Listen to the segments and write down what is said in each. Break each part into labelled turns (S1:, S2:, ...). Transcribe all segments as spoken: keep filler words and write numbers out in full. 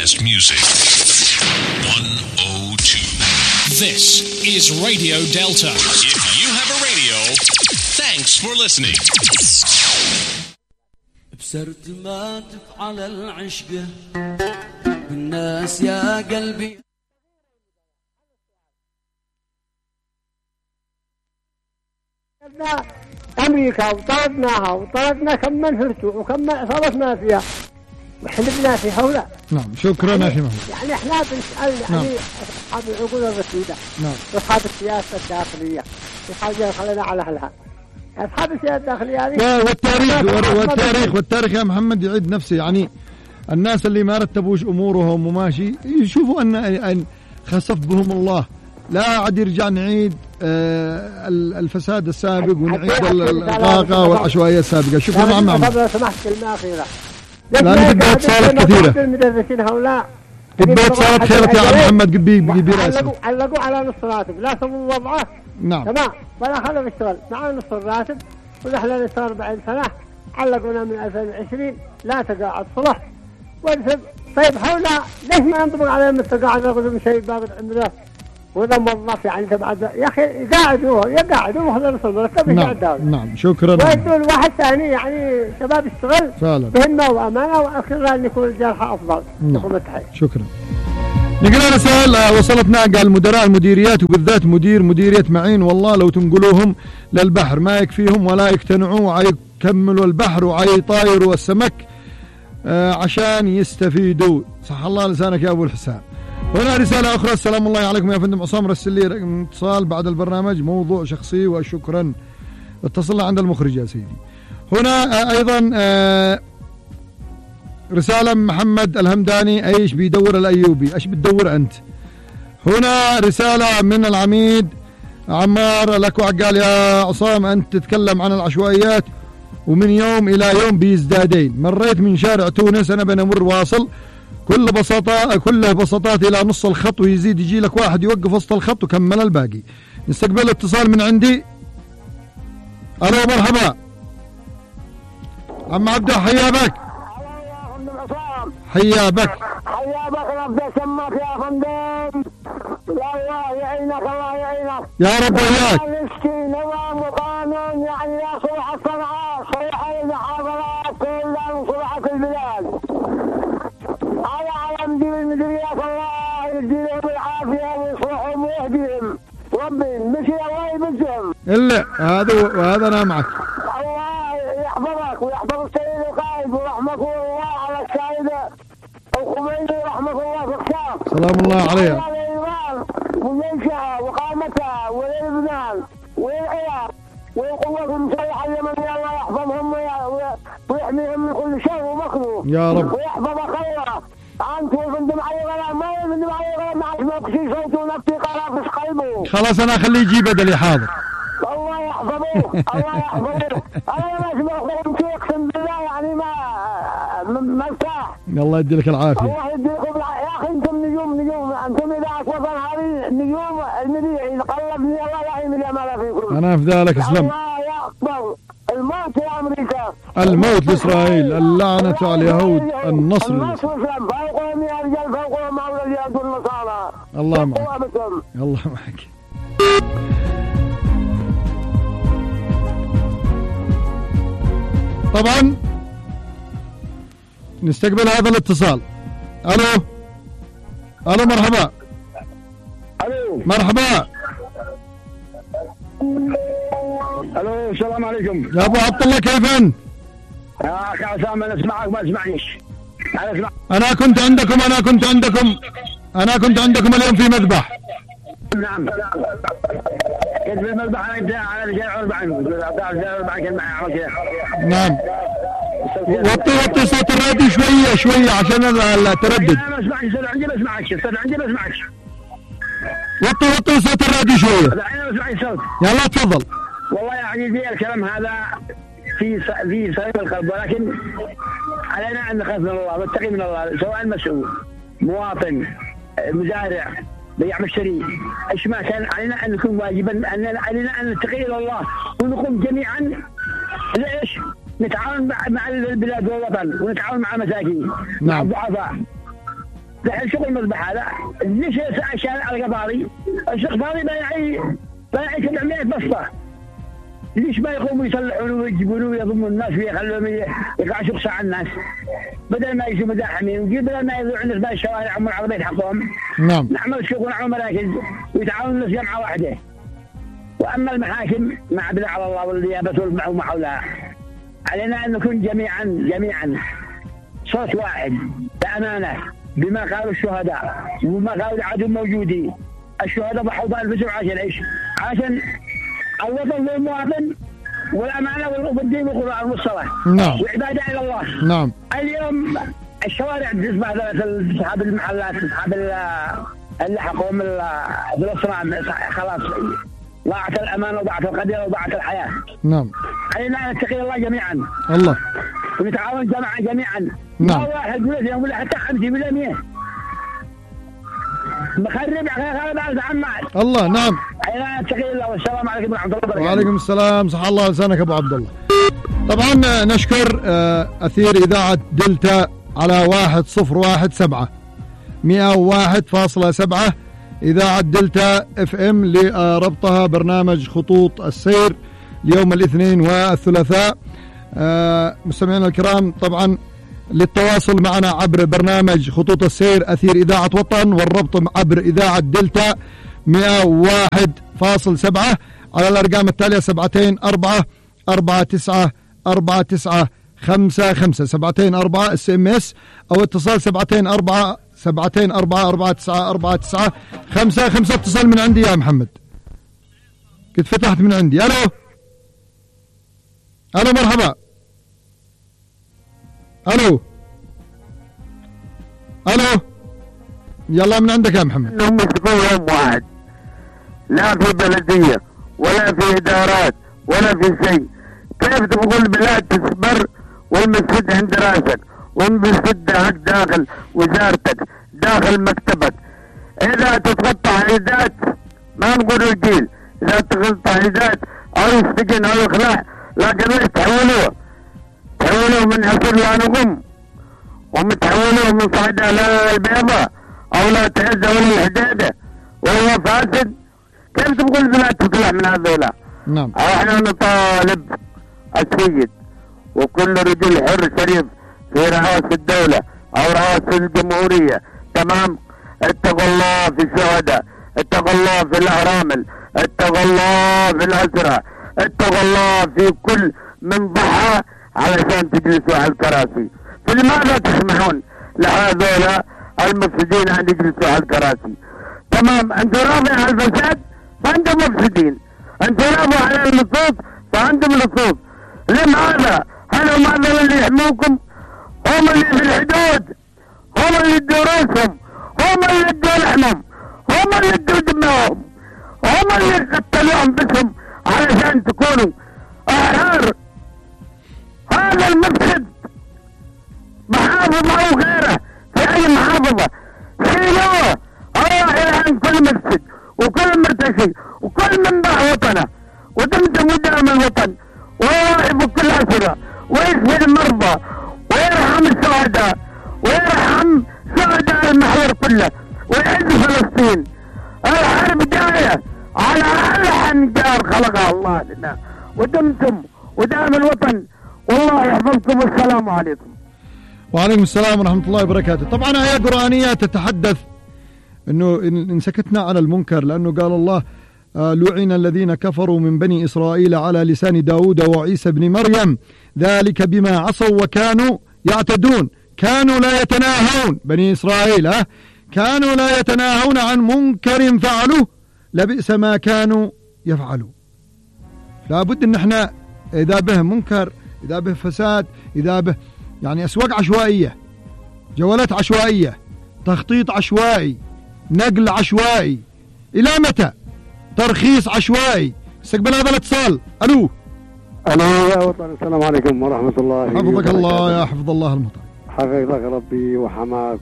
S1: best music. one oh two. This is Radio Delta. If you have a radio, thanks for listening.
S2: بسرت ما تفعل العشقة بالناس يا قلبي.
S3: أمريكا وطردناها وطردنا كم من هرتوا وكم من عصابتنا فيها وحلبنا في حولها.
S4: نعم شكرا
S3: يعني
S4: أخي محمد.
S3: يعني احنا بنسأل يعني أصحاب العقول الرشيدة.
S4: نعم.
S3: أصحاب السياسة الداخلية في حاجة خلينا على أهلها. أصحاب السياسة الداخلية هذه.
S4: والتاريخ والتاريخ والتاريخ يا محمد يعيد نفسه. يعني الناس اللي ما رتبوش أمورهم وماشي يشوفوا أن أن خسف بهم الله. لا عاد يرجع نعيد آه الفساد السابق ونعيد الغاقة والعشوائية السابقة. شكرا مع محمد.
S3: لو سمحت كلمة أخيرة.
S4: لا البيت صارت كثيرة.
S3: المدرسين هؤلاء.
S4: البيت صارت خيرة يا محمد قبي قبي راسه.
S3: علقوا على نص راتب لا سووا وضعه.
S4: نعم.
S3: تمام. ولا خلوا بالشغل معاه نص الراتب ونحن صار أربعين سنة علقونا من ألفين وعشرين لا تقاعد صلح. طيب حولا ليش ما ينطبق عليهم التقاعد ياخذوا شيء باقي عمره وإذا موظف يعني تبعد يا أخي يقاعدوه يقاعدوه هذا نص المرتب يقعدوه.
S4: نعم شكرا.
S3: ويدوا الواحد ثاني يعني شباب يشتغل
S4: فعلا
S3: بهمة وأمانة وأخيرا أن يكون الجرح أفضل.
S4: نعم. شكرا. نقرأ رسائل وصلتنا قال مدراء المديريات وبالذات مدير مديرية معين والله لو تنقلوهم للبحر ما يكفيهم ولا يقتنعوا ويكملوا البحر ويطايروا السمك آه عشان يستفيدوا. صح الله لسانك يا أبو الحسان. هنا رسالة أخرى. السلام الله عليكم يا فندم عصام رسل لي رقم اتصال بعد البرنامج موضوع شخصي وشكرا. اتصلنا عند المخرج يا سيدي. هنا أيضا رسالة محمد الهمداني ايش بيدور الأيوبي ايش بتدور أنت. هنا رسالة من العميد عمار لك وعقال يا عصام أنت تتكلم عن العشوائيات ومن يوم إلى يوم بيزدادين. مريت من شارع تونس أنا بنمر واصل كل بساطة كله بساطات إلى نص الخط ويزيد يجي لك واحد يوقف وسط الخط وكمل الباقي. نستقبل اتصال من عندي. ألو مرحبا عم عبده حيا بك. حيا بك
S3: حيا بك رب يسمك يا فندم. الله يعينك الله يعينك
S4: يا رب وياك.
S3: مسكين نظام وقانون يعني يا صلح الصنعاء صلح المحاضرات كلها صلحة البلاد. على على مدير المديريات الله يديهم العافية ويصلحهم ويهديهم. ربي مشي الله يبزهم.
S4: إلا هذا وهذا أنا معك.
S3: الله يحفظك ويحفظ السيد القائد ورحمة الله على السيدة الخميني ورحمة الله في الخشام.
S4: سلام الله عليها.
S3: وجيشها وقامتها وللبنان وللعراق والقوات المسلحة اليمنية الله يحفظهم ويحميهم من كل شر ومكروه
S4: يا رب.
S3: ويحفظ خيره. أنت وفندم علي غلام ما يفندم علي غلام ما عشمك شي صوته نفسي قرافش قلبه.
S4: خلاص أنا أخليه يجي بدلي حاضر.
S3: الله يحفظه الله يحفظه. أنا ما أسمع يقسم بالله يعني ما مرتاح.
S4: الله يدي لك العافية.
S3: الله يدي لكم العافية. يا أخي أنتم نجوم نجوم أنتم إذا أسوفا هذه نجوم المذيعين قلبني الله لا يهمل ما فيكم.
S4: أنا في ذلك اسلم.
S3: الله يقبل الموت يا أمريكا.
S4: الموت لإسرائيل اللعنة على اليهود النصر.
S3: النصر اسلم فوقهم يا رجال فوقهم أولى اليهود والنصارى.
S4: الله معك. الله معك. طبعا نستقبل هذا الاتصال. الو الو مرحبا.
S3: الو
S4: مرحبا.
S3: الو السلام عليكم
S4: يا ابو عبد الله كيف انت؟
S3: يا اخي عسام انا اسمعك ما اسمعنيش. انا اسمع.
S4: انا كنت عندكم انا كنت عندكم انا كنت عندكم اليوم في مذبح.
S3: نعم كنت في المذبح انا على رجال أربعين رجال أربعين كان معي عمل كذا.
S4: نعم وطي وطي صوت الراديو شويه شويه عشان التردد.
S3: انا ما اسمعش صوت عندي ما اسمعكش صوت عندي ما اسمعكش.
S4: وطي وطي صوت الراديو شويه.
S3: لا انا ما اسمعش صوت.
S4: يلا تفضل.
S3: والله يا عزيزي الكلام هذا في في صليب القلب ولكن علينا ان نخاف من الله ونتقي من الله سواء مسؤول مواطن مزارع بيع مشتري ايش ما كان علينا ان نكون واجبا ان علينا ان نتقي الى الله ونقوم جميعا ليش؟ نتعاون مع البلاد والوطن ونتعاون مع المساكين مع الضعفاء دحين شغل المذبح هذا ليش الشارع القباري الشيخ فاضي بايعي بايعي سبعمية بسطة ليش ما يقوموا يصلحون ويجيبون ويضمون الناس ويخلوهم يقعشوا ساعة الناس بدل ما يجوا مزاحمين بدل ما يذوعون الناس بالشوارع ومن عربية حقهم.
S4: نعم.
S3: نعمل سوق ونعمل مراكز ويتعاونوا الناس جمعة واحدة. وأما المحاكم مع بلا على الله والنيابة والمعومة حولها علينا أن نكون جميعا جميعا صوت واحد بأمانة بما قالوا الشهداء وما قالوا العدو موجودين. الشهداء ضحوا بأنفسهم عشان ايش؟ عشان الوطن والمواطن والأمانة والدين والقرآن والصلاة.
S4: نعم.
S3: وعبادة إلى الله.
S4: نعم.
S3: اليوم الشوارع تصبح أصحاب المحلات أصحاب اللي حقهم بالأسران خلاص ضاعت الأمانة وضاعت القدر وضاعت الحياة.
S4: نعم.
S3: علينا أن نتقي الله جميعا.
S4: الله.
S3: ونتعاون جماعة جميعا.
S4: نعم.
S3: ما واحد ولا ولا حتى خمسين ولا مية. مخرب غير بعد عمال.
S4: الله. نعم.
S3: علينا أن نتقي الله. والسلام عليكم ورحمة الله وبركاته.
S4: وعليكم السلام. صح الله لسانك أبو عبد الله. طبعا نشكر أثير إذاعة دلتا على واحد صفر واحد سبعة مئة وواحد فاصلة سبعة إذاعة دلتا اف ام لربطها برنامج خطوط السير اليوم الاثنين والثلاثاء. مستمعينا الكرام طبعا للتواصل معنا عبر برنامج خطوط السير أثير إذاعة وطن والربط عبر إذاعة دلتا مئة وواحد فاصلة سبعة على الأرقام التالية سبعتين أربعة أربعة تسعة أربعة تسعة خمسة خمسة سبعتين أربعة اس ام اس أو اتصال سبعتين أربعة سبعتين أربعة أربعة تسعة أربعة تسعة خمسة خمسة. اتصال من عندي يا محمد كنت فتحت من عندي. ألو ألو مرحبا. ألو ألو يلا من عندك يا محمد.
S5: إنهم يسكنوا يوم واحد لا في بلدية ولا في إدارات ولا في شيء. كيف تقول البلاد تصبر والمسجد عند راسك والمسجد داخل وزارتك داخل مكتبك؟ إذا تتقطع عيدات ما نقول الجيل إذا تتقطع عيدات أو يسجن أو يخلع لكن ليش تحولوه تحولوه من عصر لا نقم ومتحولوه من صعدة لا البيضاء أو لا تعزة ولا الحديدة وهو فاسد. كيف تقول البلاد تطلع من هذولا؟
S4: نعم.
S5: احنا نطالب السيد وكل رجل حر شريف في رئاسة الدولة او رئاسة الجمهورية تمام. اتقوا الله في الشهداء اتقوا الله في الارامل اتقوا الله في الاسرى اتقوا الله في كل من ضحى علشان تجلسوا على الكراسي. فلماذا تسمحون لهذولا المفسدين ان يجلسوا على الكراسي؟ تمام. انتم راضين على الفساد فانتم مفسدين. انتم راضوا على اللصوص فانتم لصوص. لماذا؟ هل هم هذول اللي يحموكم؟ هم اللي في الحدود هم اللي يدوا راسهم هم اللي يدوا لحمهم هم اللي يدوا دمهم هم اللي يقتلوا انفسهم علشان تكونوا احرار. هذا المفسد محافظة او غيره في اي محافظة شيلوه راح عن كل مفسد وكل مرتشي وكل من باع وطنه ودمتم قدام الوطن ويراقب كل أسرة ويشفي المرضى ويرحم الشهداء ويرحم شهداء المحور كله ويعز فلسطين. الحرب جاية على ألحن جار خلقها الله لنا ودمتم ودام الوطن والله يحفظكم والسلام عليكم.
S4: وعليكم السلام ورحمة الله وبركاته. طبعا آية قرآنية تتحدث أنه إن سكتنا على المنكر لأنه قال الله لعن الذين كفروا من بني إسرائيل على لسان داود وعيسى بن مريم ذلك بما عصوا وكانوا يعتدون. كانوا لا يتناهون بني إسرائيل ها كانوا لا يتناهون عن منكر فعلوه لبئس ما كانوا يفعلوا. لابد ان احنا اذا به منكر اذا به فساد اذا به يعني اسواق عشوائية جولات عشوائية تخطيط عشوائي نقل عشوائي الى متى؟ ترخيص عشوائي. استقبل هذا الاتصال. الو
S5: الو يا وطن السلام عليكم ورحمة الله.
S4: حفظك الله يا حفظ الله المطر.
S5: حفظك ربي وحماك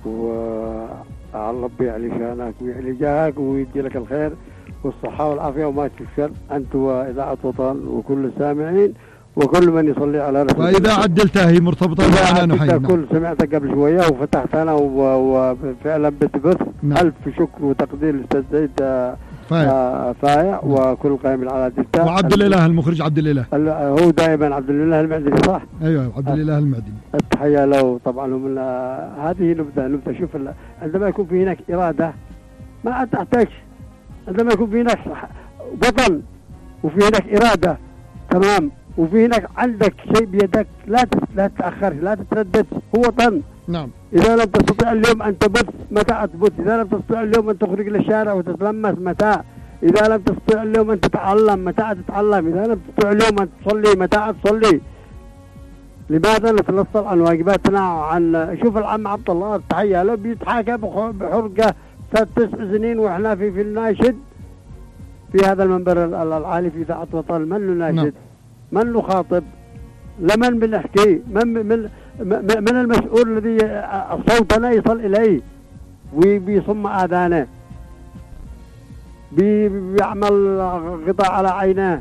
S5: وربي يعلي شانك ويعلي جاهك ويدي لك الخير والصحة والعافية وما تكسر أنت وإذاعة وطن وكل السامعين
S6: وكل من يصلي على رسول الله.
S4: وإذا عدلتها هي مرتبطة معنا نحن.
S6: كل سمعتك قبل شوية وفتحت أنا وفعلا بتبث. نعم. ألف شكر وتقدير للأستاذ سعيد فايع, فايع وكل قائم على دلتا.
S4: وعبد الإله المخرج عبد الإله.
S6: هو دائما عبد الإله المعدني صح؟
S4: أيوة عبد الإله المعدني.
S6: التحية له طبعا. من هذه نبدأ نبدأ شوف عندما يكون في هناك إرادة ما تحتاج. عندما يكون في هناك وطن وفي هناك إرادة تمام وفي هناك عندك شيء بيدك لا لا تتأخر لا تتردد هو وطن.
S4: نعم.
S6: إذا لم تستطيع اليوم أن تبث متى تبث. إذا لم تستطيع اليوم أن تخرج للشارع وتتلمس متى. إذا لم تستطيع اليوم أن تتعلم متى تتعلم. إذا لم تستطيع اليوم أن تصلي متى تصلي. لماذا نتنصل عن واجباتنا عن شوف العم عبد الله التحية له بيتحاكى بحرقة تسع سنين وإحنا في في الناشد في هذا المنبر العالي في إذاعة وطن من نناشد من نخاطب لمن بنحكي من من من المسؤول الذي صوتنا يصل إليه وبيصم آذانه بيعمل غطاء على عيناه.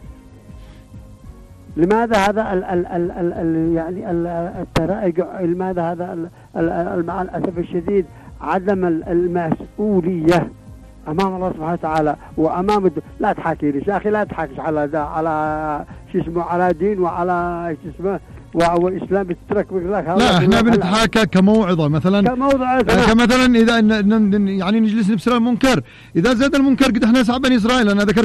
S6: لماذا هذا ال ال ال ال ال يعني التراجع؟ لماذا هذا مع الأسف الشديد عدم المسؤولية أمام الله سبحانه وتعالى وأمام الد... لا تحكي لي يا أخي لا تحكيش على دا على شو اسمه على دين وعلى شو اسمه وإسلام بتترك لك.
S4: لا احنا بنتحاكى كموعظة مثلا
S6: كموعظة
S4: كمثلا إذا يعني نجلس نبصر المنكر إذا زاد المنكر قد احنا صعب بني إسرائيل. أنا ذكرت